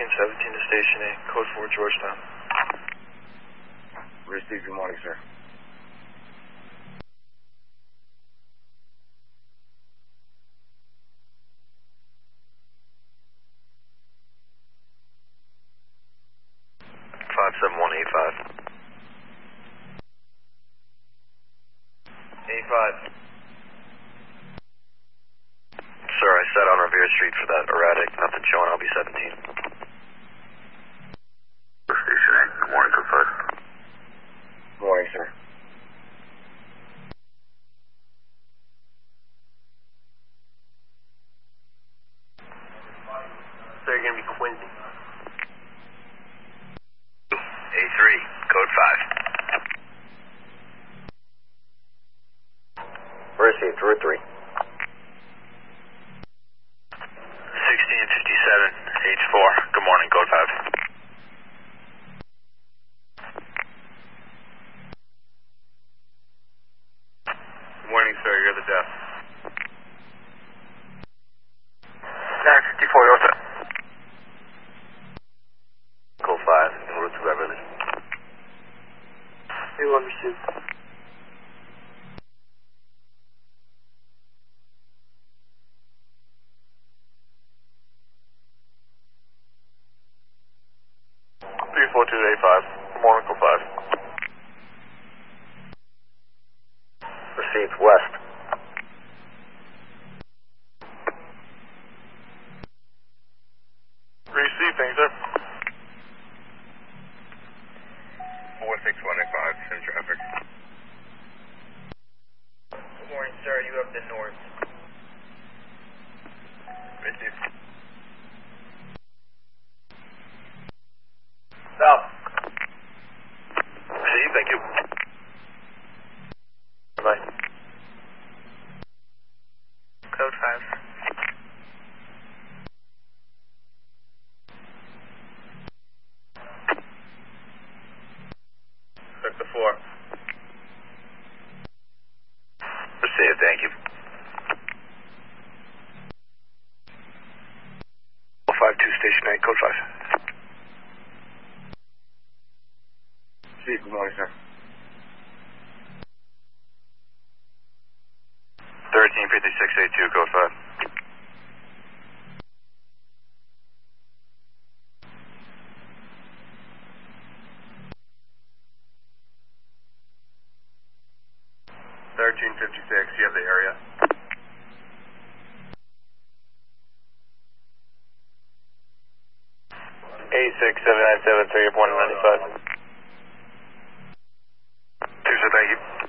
1317 to Station 8, code 4 Georgetown. Received, good morning, sir. Five 7-1-8-5. 8-5. Sir, I set on Revere Street for that erratic. Nothing showing. I'll be 17. Station 8, good morning, code 5. Good morning, sir. Sir, you're going to be Quincy. A3, code 5. Received, route 3. 1657, H4. Good morning, code 5. Good morning, sir. You're the deaf. 954, you're set. Code 5, en route to Beverly. You understood. Three 4-2-8-5. Good morning, code 5. Received, west. Receive, thanks, sir. 46185, send traffic. Good morning, sir. You have the north. Receive. South. Receive, thank you. Bye. Code 5. Sector 4. Received, thank you. 52, Station 8, code 5. Received, good morning, sir. 135682, code 5. You have the area. 867973 195. Thank you.